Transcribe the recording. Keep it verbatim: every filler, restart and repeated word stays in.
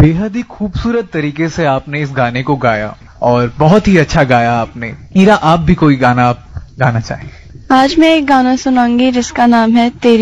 बेहद ही खूबसूरत तरीके से आपने इस गाने को गाया और बहुत ही अच्छा गाया आपने। ईरा, आप भी कोई गाना आप गाना चाहें? आज मैं एक गाना सुनाऊंगी जिसका नाम है तेरी